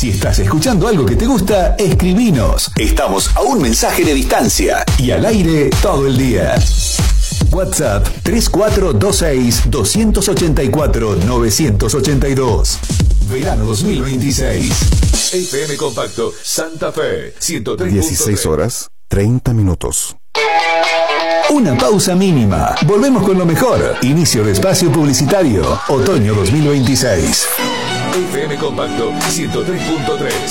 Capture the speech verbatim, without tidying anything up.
Si estás escuchando algo que te gusta, escribinos. Estamos a un mensaje de distancia y al aire todo el día. WhatsApp tres cuatro dos seis, dos ocho cuatro, nueve ocho dos. Verano dos mil veintiséis. F M Compacto Santa Fe ciento tres punto tres. dieciséis horas, treinta minutos. Una pausa mínima. Volvemos con lo mejor. Inicio de espacio publicitario. Otoño dos mil veintiséis. F M Compacto ciento tres punto tres.